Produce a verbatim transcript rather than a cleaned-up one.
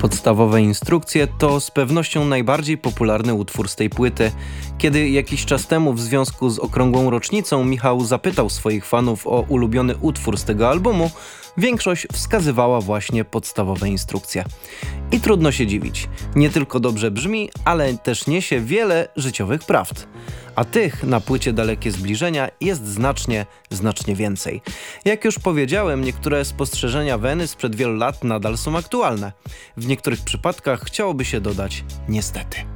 Podstawowe instrukcje to z pewnością najbardziej popularny utwór z tej płyty. Kiedy jakiś czas temu w związku z okrągłą rocznicą Michał zapytał swoich fanów o ulubiony utwór z tego albumu, większość wskazywała właśnie podstawowe instrukcje. I trudno się dziwić. Nie tylko dobrze brzmi, ale też niesie wiele życiowych prawd. A tych na płycie Dalekie Zbliżenia jest znacznie, znacznie więcej. Jak już powiedziałem, niektóre spostrzeżenia Weny sprzed wielu lat nadal są aktualne. W niektórych przypadkach chciałoby się dodać niestety.